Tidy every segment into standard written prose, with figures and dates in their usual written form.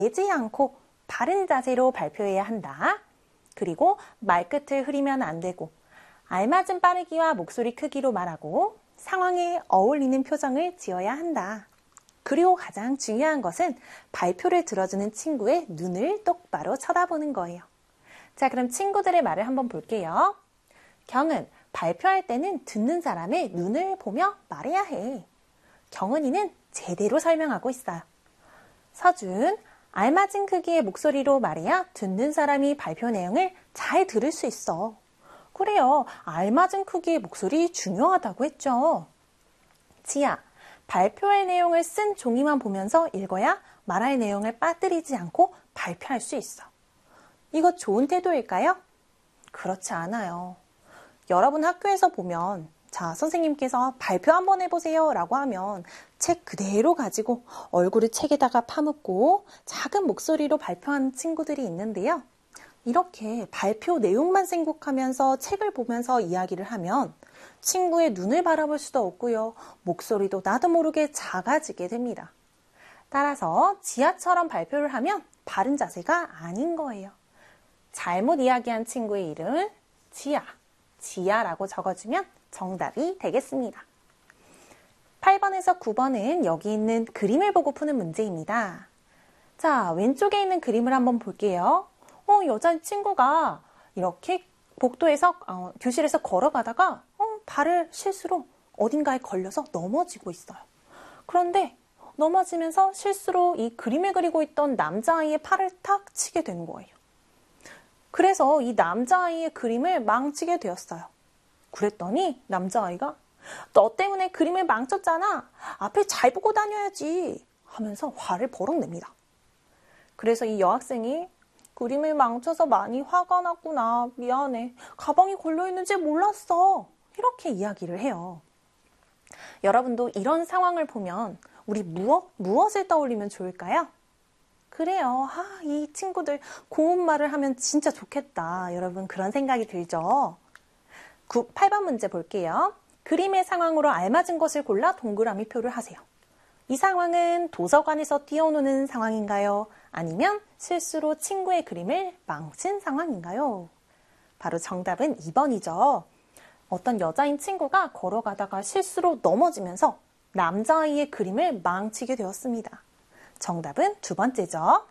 내지 않고 바른 자세로 발표해야 한다. 그리고 말끝을 흐리면 안 되고 알맞은 빠르기와 목소리 크기로 말하고 상황에 어울리는 표정을 지어야 한다. 그리고 가장 중요한 것은 발표를 들어주는 친구의 눈을 똑바로 쳐다보는 거예요. 자, 그럼 친구들의 말을 한번 볼게요. 경은 발표할 때는 듣는 사람의 눈을 보며 말해야 해. 경은이는 제대로 설명하고 있어요. 서준, 알맞은 크기의 목소리로 말해야 듣는 사람이 발표 내용을 잘 들을 수 있어. 그래요, 알맞은 크기의 목소리 중요하다고 했죠. 지아, 발표할 내용을 쓴 종이만 보면서 읽어야 말할 내용을 빠뜨리지 않고 발표할 수 있어. 이거 좋은 태도일까요? 그렇지 않아요. 여러분 학교에서 보면 자, 선생님께서 발표 한번 해보세요 라고 하면 책 그대로 가지고 얼굴을 책에다가 파묻고 작은 목소리로 발표하는 친구들이 있는데요. 이렇게 발표 내용만 생각하면서 책을 보면서 이야기를 하면 친구의 눈을 바라볼 수도 없고요. 목소리도 나도 모르게 작아지게 됩니다. 따라서 지아처럼 발표를 하면 바른 자세가 아닌 거예요. 잘못 이야기한 친구의 이름은 지아, 지아라고 적어주면 정답이 되겠습니다. 8번에서 9번은 여기 있는 그림을 보고 푸는 문제입니다. 자, 왼쪽에 있는 그림을 한번 볼게요. 여자 친구가 이렇게 복도에서 교실에서 걸어가다가 발을 실수로 어딘가에 걸려서 넘어지고 있어요. 그런데 넘어지면서 실수로 이 그림을 그리고 있던 남자아이의 팔을 탁 치게 된 거예요. 그래서 이 남자아이의 그림을 망치게 되었어요. 그랬더니 남자아이가 너 때문에 그림을 망쳤잖아. 앞을 잘 보고 다녀야지 하면서 화를 버럭 냅니다. 그래서 이 여학생이 그림을 망쳐서 많이 화가 났구나. 미안해. 가방이 걸려있는지 몰랐어. 이렇게 이야기를 해요. 여러분도 이런 상황을 보면 우리 무엇을 떠올리면 좋을까요? 그래요. 이 친구들 고운 말을 하면 진짜 좋겠다. 여러분 그런 생각이 들죠? 8번 문제 볼게요. 그림의 상황으로 알맞은 것을 골라 동그라미 표를 하세요. 이 상황은 도서관에서 뛰어노는 상황인가요? 아니면 실수로 친구의 그림을 망친 상황인가요? 바로 정답은 2번이죠. 어떤 여자인 친구가 걸어가다가 실수로 넘어지면서 남자아이의 그림을 망치게 되었습니다. 정답은 두 번째죠.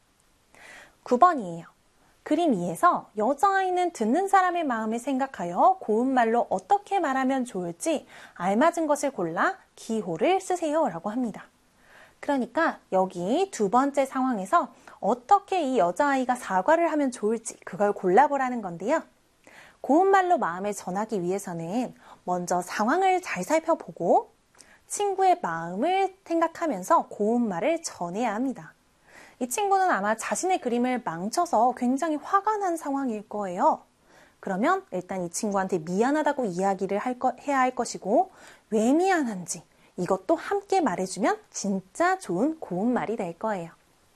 9번이에요. 그림 2에서 여자아이는 듣는 사람의 마음을 생각하여 고운 말로 어떻게 말하면 좋을지 알맞은 것을 골라 기호를 쓰세요 라고 합니다. 그러니까 여기 두 번째 상황에서 어떻게 이 여자아이가 사과를 하면 좋을지 그걸 골라보라는 건데요. 고운 말로 마음을 전하기 위해서는 먼저 상황을 잘 살펴보고 친구의 마음을 생각하면서 고운 말을 전해야 합니다. 이 친구는 아마 자신의 그림을 망쳐서 굉장히 화가 난 상황일 거예요. 그러면 일단 이 친구한테 미안하다고 이야기를 해야 할 것이고 왜 미안한지 이것도 함께 말해주면 진짜 좋은 고운 말이 될 거예요.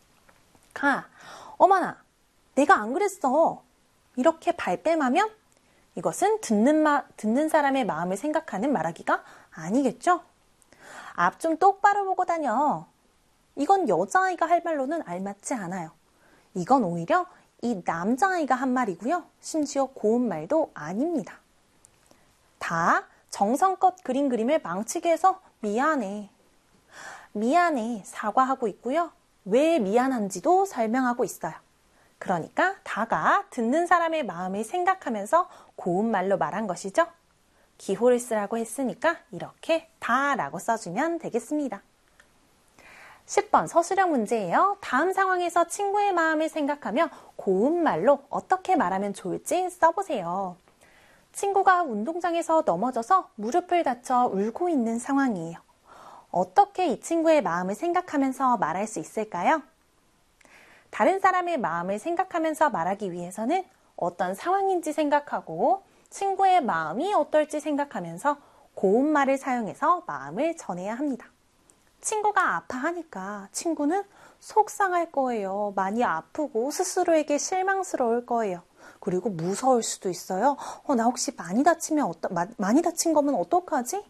어머나, 내가 안 그랬어. 이렇게 발뺌하면 이것은 듣는 사람의 마음을 생각하는 말하기가 아니겠죠? 앞 좀 똑바로 보고 다녀. 이건 여자아이가 할 말로는 알맞지 않아요. 이건 오히려 이 남자아이가 한 말이고요. 심지어 고운 말도 아닙니다. 다 정성껏 그림을 망치게 해서 미안해. 미안해 사과하고 있고요. 왜 미안한지도 설명하고 있어요. 그러니까 다가 듣는 사람의 마음을 생각하면서 고운 말로 말한 것이죠. 기호를 쓰라고 했으니까 이렇게 다라고 써주면 되겠습니다. 10번 서술형 문제예요. 다음 상황에서 친구의 마음을 생각하며 고운 말로 어떻게 말하면 좋을지 써보세요. 친구가 운동장에서 넘어져서 무릎을 다쳐 울고 있는 상황이에요. 어떻게 이 친구의 마음을 생각하면서 말할 수 있을까요? 다른 사람의 마음을 생각하면서 말하기 위해서는 어떤 상황인지 생각하고 친구의 마음이 어떨지 생각하면서 고운 말을 사용해서 마음을 전해야 합니다. 친구가 아파하니까 친구는 속상할 거예요. 많이 아프고 스스로에게 실망스러울 거예요. 그리고 무서울 수도 있어요. 나 혹시 많이 다친 거면 어떡하지?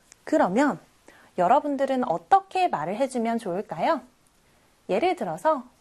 그러면 여러분들은 어떻게 말을 해주면 좋을까요? 예를 들어서